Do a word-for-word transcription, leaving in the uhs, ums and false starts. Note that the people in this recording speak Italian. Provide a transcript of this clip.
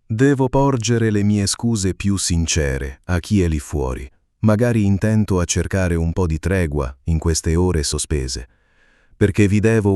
Devo porgere le mie scuse più sincere a chi è lì fuori, magari intento a cercare un po' di tregua in queste ore sospese, perché vi devo